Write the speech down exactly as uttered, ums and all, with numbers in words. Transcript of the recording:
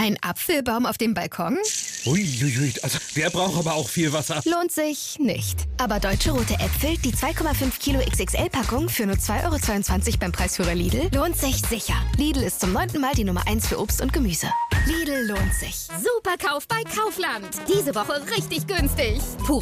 Ein Apfelbaum auf dem Balkon? Uiuiui, also der braucht aber auch viel Wasser. Lohnt sich nicht. Aber Deutsche Rote Äpfel, die zwei Komma fünf Kilo X X L-Packung für nur zwei Euro zweiundzwanzig beim Preisführer Lidl, lohnt sich sicher. Lidl ist zum neunten Mal die Nummer eins für Obst und Gemüse. Lidl lohnt sich. Super Kauf bei Kaufland. Diese Woche richtig günstig. Pure